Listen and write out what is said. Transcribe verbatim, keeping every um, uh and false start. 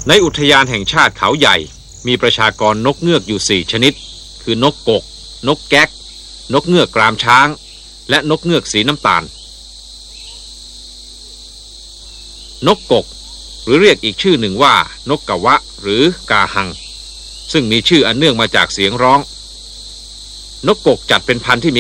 ในอุทยานแห่งชาติเขาใหญ่มีประชากรนกเงือกอยู่สี่ชนิดคือนกกกนกแก๊กนกเงือกกรามช้างและนกเงือกสีน้ำตาลนกกกหรือเรียกอีกชื่อหนึ่งว่านกกะวะหรือกาหังซึ่งมีชื่ออันเนื่องมาจากเสียงร้องนกกกจัดเป็นพันธุ์ที่มี